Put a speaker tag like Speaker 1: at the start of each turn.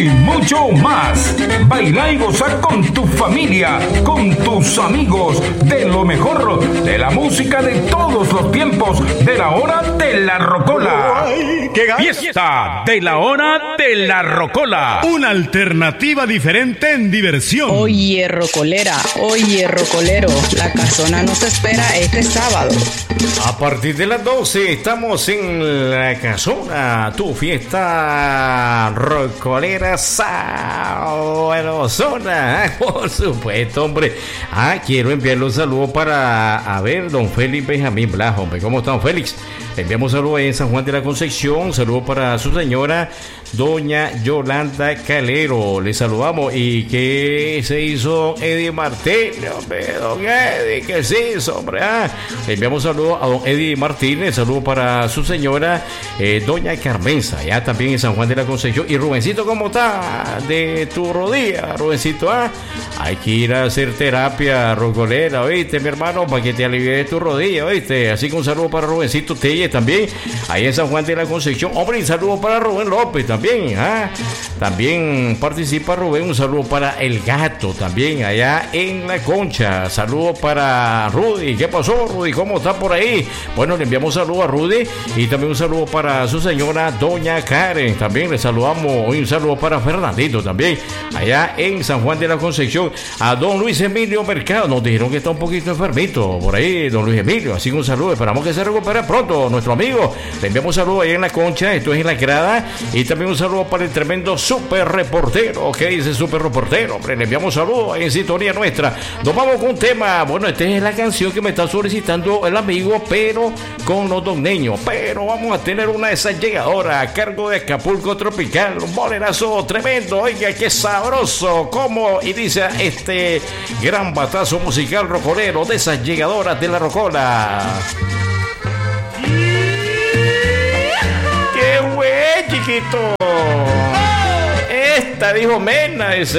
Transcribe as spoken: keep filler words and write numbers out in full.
Speaker 1: y mucho más. Baila y goza con tu familia, con tus amigos, de lo mejor de la música de todos los tiempos, de la hora de la rocola. Fiesta de la hora de la rocola.
Speaker 2: Una alternativa diferente en diversión.
Speaker 3: Oye, rocolera, oye, rocolero, la casona nos espera este sábado.
Speaker 4: A partir de las doce estamos en la casona, tu fiesta rocolera sabrosona, por supuesto, hombre. Ah, quiero enviarle un saludo para, a ver, don Félix Benjamín Blas, hombre. ¿Cómo está, don Félix? Le enviamos un saludo ahí en San Juan de la Concepción, un saludo para su señora, doña Yolanda Calero. Le saludamos. ¿Y qué se hizo Eddie Martínez, hombre? Don Eddie, ¿qué se hizo, hombre? Ah, le enviamos un saludo a don Eddie Martínez, saludo para su señora, eh, doña Carmenza, allá también en San Juan de la Concepción. Y Rubencito, ¿cómo está de tu rodilla, Rubencito? Ah, hay que ir a hacer terapia rocolera, ¿oíste, mi hermano? Para que te alivie tu rodilla, ¿oíste? Así que un saludo para Rubencito Telle también, ahí en San Juan de la Concepción. Hombre, un saludo para Rubén López también, ¿ah? También participa Rubén, un saludo para el gato también, allá en La Concha. Saludo para Rudy. ¿Qué pasó, Rudy? ¿Cómo está por ahí? Bueno, le enviamos un saludo a Rudy y también un saludo para su señora, doña Karen. También le saludamos. Hoy un saludo para Fernandito también, allá en San Juan de la Concepción. A don Luis Emilio Mercado, nos dijeron que está un poquito enfermito por ahí, don Luis Emilio. Así que un saludo, esperamos que se recupere pronto nuestro amigo. Le enviamos un saludo ahí en La Concha, esto es en La Grada. Y también un saludo para el tremendo super reportero, que dice super reportero, hombre. Le enviamos un saludo ahí en sintonía nuestra. Nos vamos con un tema. Bueno, esta es la canción que me está solicitando el amigo, pero con los doneños. Pero vamos a tener una de esas llegadoras a cargo de Acapulco Tropical. Un bolerazo tremendo. Oiga, qué sabroso. Como y dice este gran batazo musical rocolero de esas llegadoras de la rocola. ¡Qué güey, chiquito! Esta dijo Mena, ese.